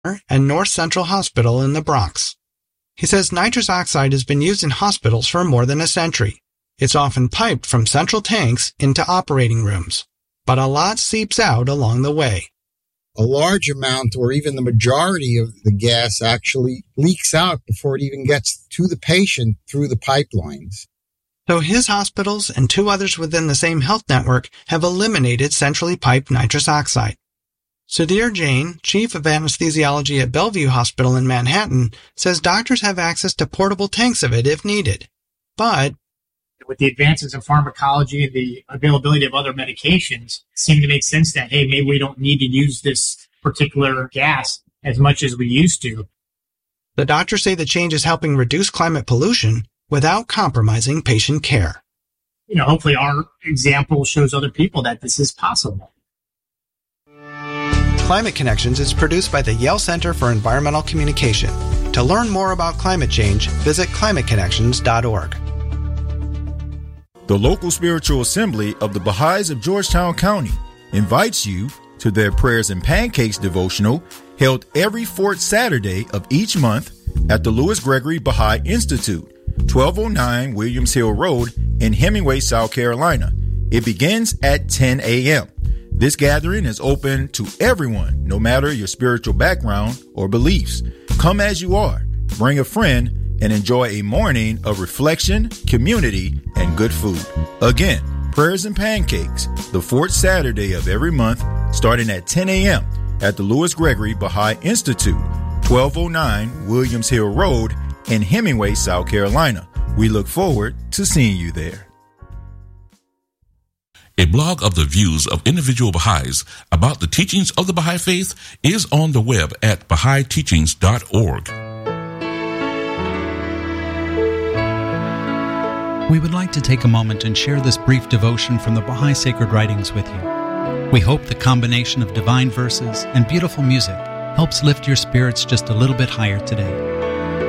and North Central Hospital in the Bronx. He says nitrous oxide has been used in hospitals for more than a century. It's often piped from central tanks into operating rooms, but a lot seeps out along the way. A large amount or even the majority of the gas actually leaks out before it even gets to the patient through the pipelines. So his hospitals and 2 others within the same health network have eliminated centrally piped nitrous oxide. Sudhir Jain, chief of anesthesiology at Bellevue Hospital in Manhattan, says doctors have access to portable tanks of it if needed. But with the advances in pharmacology and the availability of other medications, it seemed to make sense that, hey, maybe we don't need to use this particular gas as much as we used to. The doctors say the change is helping reduce climate pollution without compromising patient care. Hopefully our example shows other people that this is possible. Climate Connections is produced by the Yale Center for Environmental Communication. To learn more about climate change, visit climateconnections.org. The local spiritual assembly of the Baha'is of Georgetown County invites you to their Prayers and Pancakes devotional held every 4th Saturday of each month at the Louis Gregory Baha'i Institute, 1209 Williams Hill Road in Hemingway, South Carolina. It begins at 10 a.m. This gathering is open to everyone, no matter your spiritual background or beliefs. Come as you are, bring a friend, and enjoy a morning of reflection, community, and good food. Again, Prayers and Pancakes, the 4th Saturday of every month, starting at 10 a.m. at the Louis Gregory Baha'i Institute, 1209 Williams Hill Road in Hemingway, South Carolina. We look forward to seeing you there. A blog of the views of individual Baha'is about the teachings of the Baha'i Faith is on the web at BahaiTeachings.org. We would like to take a moment and share this brief devotion from the Baha'i Sacred Writings with you. We hope the combination of divine verses and beautiful music helps lift your spirits just a little bit higher today.